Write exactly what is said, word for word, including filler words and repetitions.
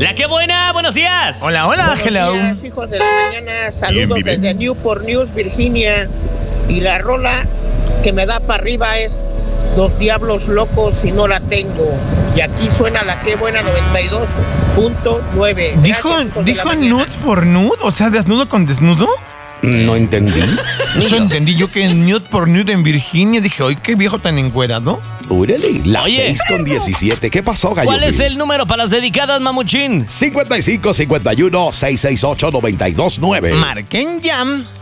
La que buena, buenos días. Hola, hola, Buenos hello. días, hijos de la mañana. Saludos Bien, desde Newport News, Virginia. Y la rola que me da para arriba es Los Diablos Locos y no la tengo. Y aquí suena la que buena noventa y dos punto nueve. ¿Dijo, dijo nude por nude? O sea, desnudo con desnudo. No entendí. Eso entendí yo que nude por nude en Virginia. Dije, oye, qué viejo tan encuerado. Úrele, las Oye. seis con diecisiete. ¿Qué pasó, gallo? ¿Cuál es el número para las dedicadas, mamuchín? cincuenta y cinco cincuenta y uno seiscientos sesenta y ocho noventa y dos nueve. Marquen Jam.